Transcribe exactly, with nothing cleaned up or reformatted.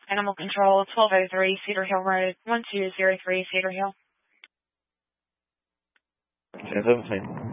Animal Control, twelve oh three Cedar Hill Road, one two zero three Cedar Hill. ten seventeen.